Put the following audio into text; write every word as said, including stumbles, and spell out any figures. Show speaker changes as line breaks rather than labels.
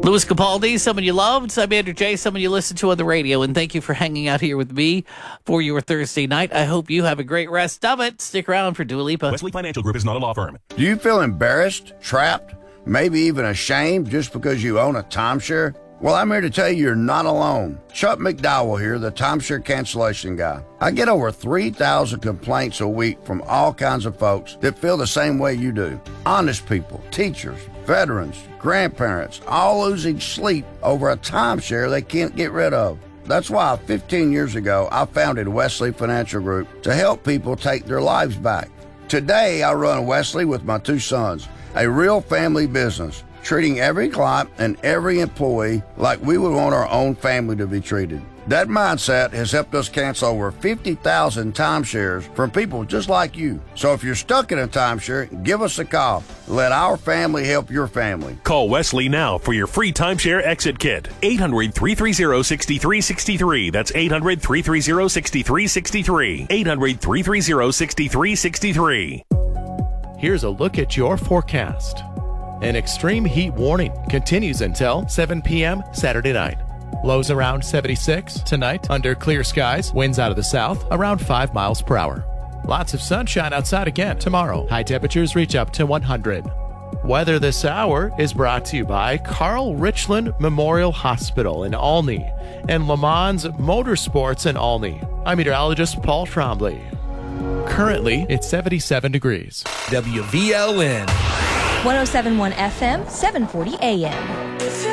Louis Capaldi, someone you loved. I'm Andrew J., someone you listened to on the radio. And thank you for hanging out here with me for your Thursday night. I hope you have a great rest of it. Stick around for Dua Lipa.
Wesley Financial Group is not a law firm.
Do you feel embarrassed, trapped, maybe even ashamed just because you own a timeshare? Well, I'm here to tell you you're not alone. Chuck McDowell here, the timeshare cancellation guy. I get over three thousand complaints a week from all kinds of folks that feel the same way you do. Honest people, teachers, veterans, grandparents, all losing sleep over a timeshare they can't get rid of. That's why fifteen years ago, I founded Wesley Financial Group to help people take their lives back. Today, I run Wesley with my two sons, a real family business, treating every client and every employee like we would want our own family to be treated. That mindset has helped us cancel over fifty thousand timeshares from people just like you. So if you're stuck in a timeshare, give us a call. Let our family help your family.
Call Wesley now for your free timeshare exit kit. eight hundred, three three zero, six three six three. That's eight hundred, three three zero, six three six three. eight hundred, three three zero, six three six three.
Here's a look at your forecast. An extreme heat warning continues until seven p.m. Saturday night. Lows around seventy-six. Tonight, under clear skies, winds out of the south around five miles per hour. Lots of sunshine outside again tomorrow. High temperatures reach up to one hundred. Weather this hour is brought to you by Carl Richland Memorial Hospital in Olney and Le Mans Motorsports in Olney. I'm meteorologist Paul Trombley. Currently, it's seventy-seven degrees.
W V L N
one oh seven point one F M, seven forty A M.